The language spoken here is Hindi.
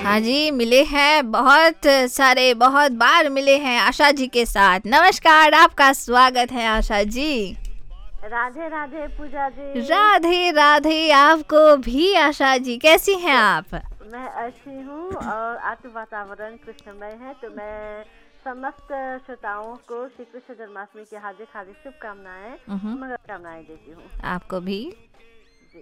हाँ जी, मिले हैं बहुत सारे, बहुत बार मिले हैं आशा जी के साथ। नमस्कार, आपका स्वागत है आशा जी। राधे राधे पूजा जी। राधे राधे आपको भी आशा जी। कैसी हैं आप? मैं अच्छी हूँ और आज तो वातावरण कृष्णमय है, तो मैं समस्त श्रोताओं को श्री कृष्ण जन्माष्टमी की हार्दिक हार्दिक शुभकामनाएं, मंगल कामनाएं देती हूँ। आपको भी